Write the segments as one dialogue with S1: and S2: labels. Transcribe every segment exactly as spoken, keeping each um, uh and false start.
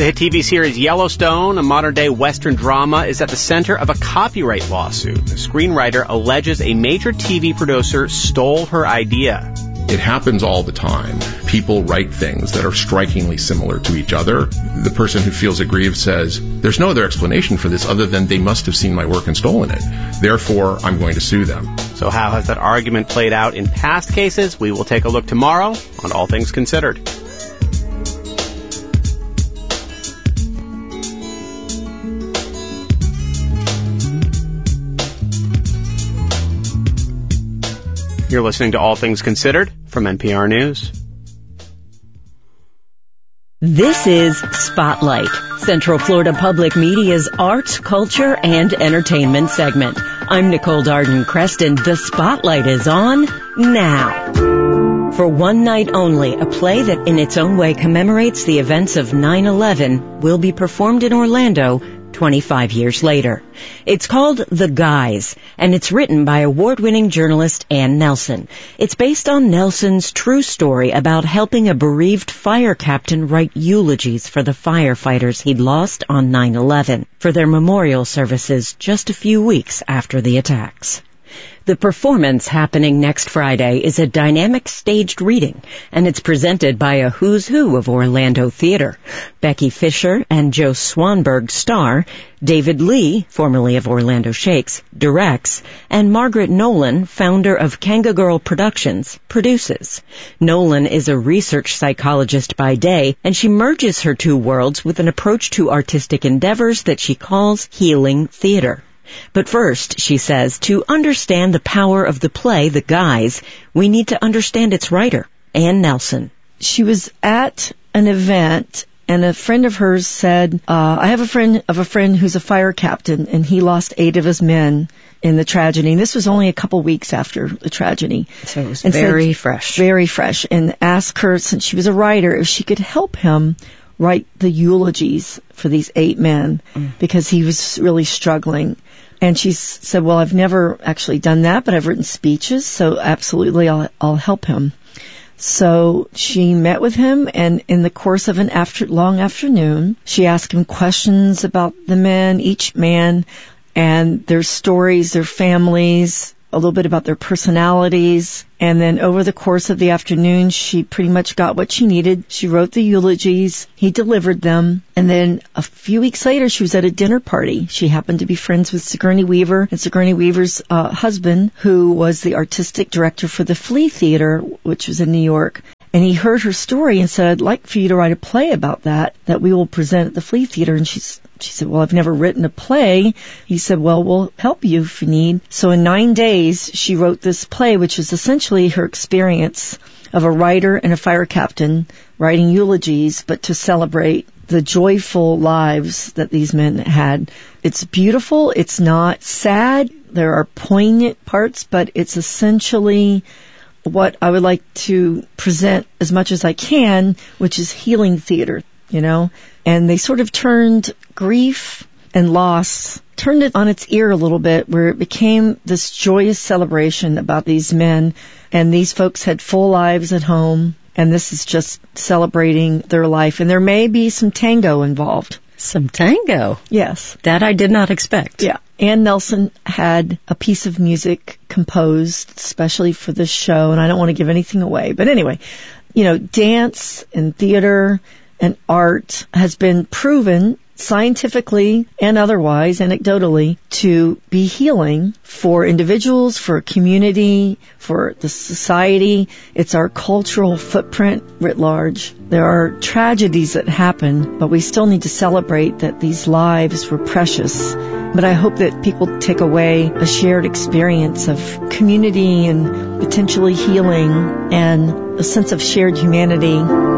S1: The hit T V series Yellowstone, a modern-day Western drama, is at the center of a copyright lawsuit. The screenwriter alleges a major T V producer stole her idea.
S2: It happens all the time. People write things that are strikingly similar to each other. The person who feels aggrieved says, there's no other explanation for this other than they must have seen my work and stolen it. Therefore, I'm going to sue them.
S1: So how has that argument played out in past cases? We will take a look tomorrow on All Things Considered. You're listening to All Things Considered from N P R News.
S3: This is Spotlight, Central Florida Public Media's arts, culture, and entertainment segment. I'm Nicole Darden-Creston. The Spotlight is on now. For one night only, a play that in its own way commemorates the events of nine eleven will be performed in Orlando twenty-five years later. It's called The Guys, and it's written by award-winning journalist Ann Nelson. It's based on Nelson's true story about helping a bereaved fire captain write eulogies for the firefighters he'd lost on nine eleven for their memorial services just a few weeks after the attacks. The performance happening next Friday is a dynamic staged reading, and it's presented by a who's who of Orlando theater. Becky Fisher and Joe Swanberg star, David Lee, formerly of Orlando Shakes, directs, and Margaret Nolan, founder of Kanga Girl Productions, produces. Nolan is a research psychologist by day, and she merges her two worlds with an approach to artistic endeavors that she calls healing theater. But first, she says, to understand the power of the play, The Guys, we need to understand its writer, Ann Nelson.
S4: She was at an event, and a friend of hers said, uh, I have a friend of a friend who's a fire captain, and he lost eight of his men in the tragedy. And this was only a couple weeks after the tragedy.
S3: So it was
S4: and
S3: very
S4: said,
S3: fresh.
S4: Very fresh. And asked her, since she was a writer, if she could help him write the eulogies for these eight men, mm. because he was really struggling. And she said, well, I've never actually done that, but I've written speeches, so absolutely I'll, I'll help him. So she met with him, and in the course of an after, long afternoon, she asked him questions about the men, each man, and their stories, their families, a little bit about their personalities. And then over the course of the afternoon, she pretty much got what she needed. She wrote the eulogies. He delivered them. And then a few weeks later, she was at a dinner party. She happened to be friends with Sigourney Weaver and Sigourney Weaver's uh, husband, who was the artistic director for the Flea Theater, which was in New York. And he heard her story and said, I'd like for you to write a play about that, that we will present at the Flea Theater. And she's, she said, well, I've never written a play. He said, well, we'll help you if you need. So in nine days, she wrote this play, which is essentially her experience of a writer and a fire captain writing eulogies, but to celebrate the joyful lives that these men had. It's beautiful. It's not sad. There are poignant parts, but it's essentially what I would like to present as much as I can, which is healing theater, you know. And they sort of turned grief and loss, turned it on its ear a little bit, where it became this joyous celebration about these men. And these folks had full lives at home, and this is just celebrating their life. And there may be some tango involved.
S3: Some tango?
S4: Yes.
S3: That I did not expect.
S4: Yeah. Ann Nelson had a piece of music composed especially for this show, and I don't want to give anything away. But anyway, you know, dance and theater and art has been proven scientifically and otherwise, anecdotally, to be healing for individuals, for a community, for the society. It's our cultural footprint writ large. There are tragedies that happen, but we still need to celebrate that these lives were precious. But I hope that people take away a shared experience of community and potentially healing and a sense of shared humanity.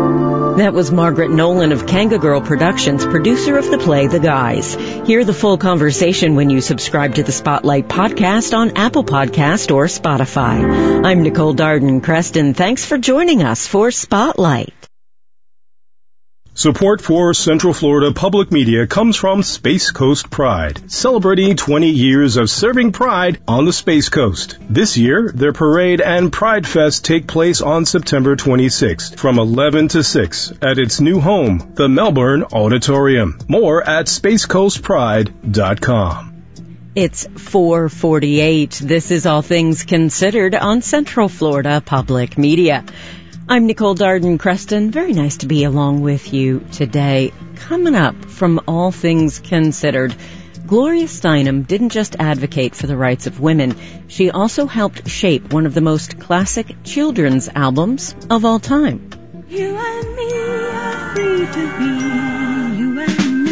S3: That was Margaret Nolan of Kanga Girl Productions, producer of the play The Guys. Hear the full conversation when you subscribe to the Spotlight podcast on Apple Podcast or Spotify. I'm Nicole Darden-Creston. Thanks for joining us for Spotlight.
S5: Support for Central Florida Public Media comes from Space Coast Pride, celebrating twenty years of serving pride on the Space Coast. This year, their parade and Pride Fest take place on September twenty-sixth from eleven to six at its new home, the Melbourne Auditorium. More at space coast pride dot com.
S3: It's four forty-eight. This is All Things Considered on Central Florida Public Media. I'm Nicole Darden Creston. Very nice to be along with you today. Coming up from All Things Considered, Gloria Steinem didn't just advocate for the rights of women. She also helped shape one of the most classic children's albums of all time. You and me are free to be, you and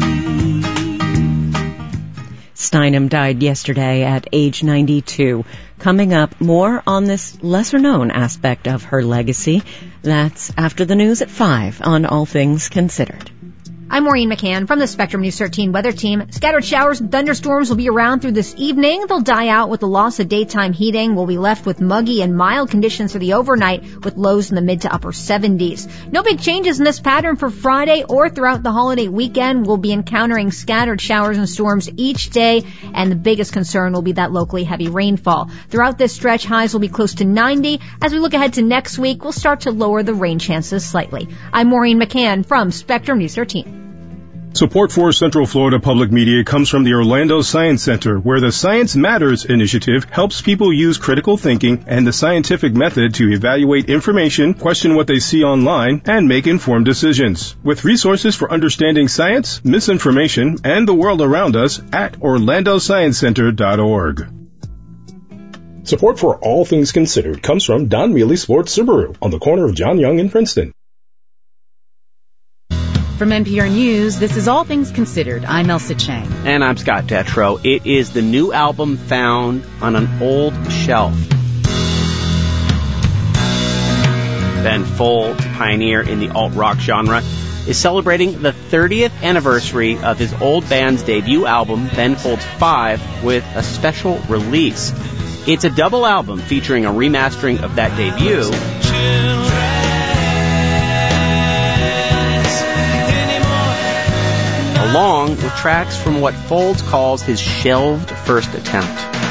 S3: me. Steinem died yesterday at age ninety-two. Coming up, more on this lesser-known aspect of her legacy. That's after the news at five on All Things Considered.
S6: I'm Maureen McCann from the Spectrum News thirteen weather team. Scattered showers and thunderstorms will be around through this evening. They'll die out with the loss of daytime heating. We'll be left with muggy and mild conditions for the overnight with lows in the mid to upper seventies. No big changes in this pattern for Friday or throughout the holiday weekend. We'll be encountering scattered showers and storms each day, and the biggest concern will be that locally heavy rainfall. Throughout this stretch, highs will be close to ninety. As we look ahead to next week, we'll start to lower the rain chances slightly. I'm Maureen McCann from Spectrum News thirteen.
S5: Support for Central Florida Public Media comes from the Orlando Science Center, where the Science Matters initiative helps people use critical thinking and the scientific method to evaluate information, question what they see online, and make informed decisions. With resources for understanding science, misinformation, and the world around us at orlando science center dot org. Support for All Things Considered comes from Don Mealy Sports Subaru on the corner of John Young and Princeton.
S7: From N P R News, this is All Things Considered. I'm Elsa Chang.
S1: And I'm Scott Detrow. It is the new album found on an old shelf. Ben Folds, pioneer in the alt-rock genre, is celebrating the thirtieth anniversary of his old band's debut album, Ben Folds five, with a special release. It's a double album featuring a remastering of that debut, along with tracks from what Folds calls his shelved first attempt.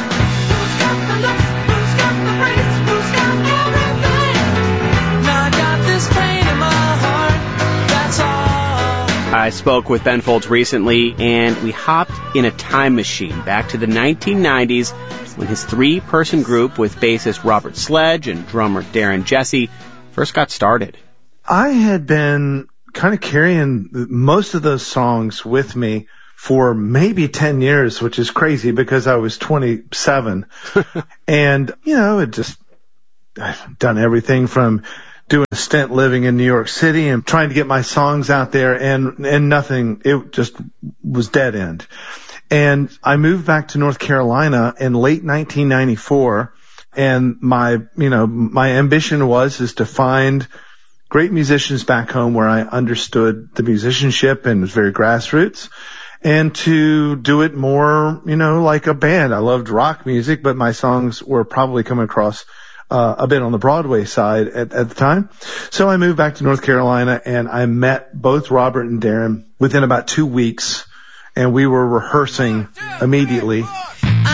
S1: I spoke with Ben Folds recently, and we hopped in a time machine back to the nineteen nineties when his three-person group with bassist Robert Sledge and drummer Darren Jesse first got started.
S8: I had been kind of carrying most of those songs with me for maybe ten years, which is crazy because I was twenty-seven. And, you know, it just, I've done everything from doing a stint living in New York City and trying to get my songs out there, and, and nothing, it just was dead end. And I moved back to North Carolina in late nineteen ninety-four, and my, you know, my ambition was, is to find great musicians back home where I understood the musicianship and was very grassroots, and to do it more, you know, like a band. I loved rock music, but my songs were probably coming across uh, a bit on the Broadway side at, at the time. So I moved back to North Carolina, and I met both Robert and Darren within about two weeks, and we were rehearsing immediately.